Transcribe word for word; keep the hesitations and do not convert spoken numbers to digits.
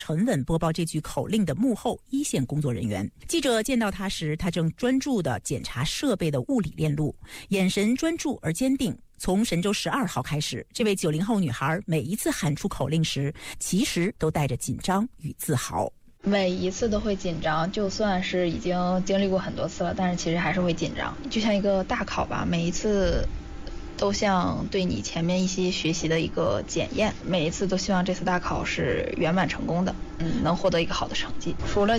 沉稳播报这句口令的幕后一线工作人员。记者见到他时，他正专注地检查设备的物理链路，眼神专注而坚定。从神舟十二号开始，这位九零后女孩每一次喊出口令时，其实都带着紧张与自豪。 每一次都会紧张，就算是已经经历过很多次了，但是其实还是会紧张，就像一个大考吧，每一次都像对你前面一些学习的一个检验，每一次都希望这次大考是圆满成功的，嗯，能获得一个好的成绩。除了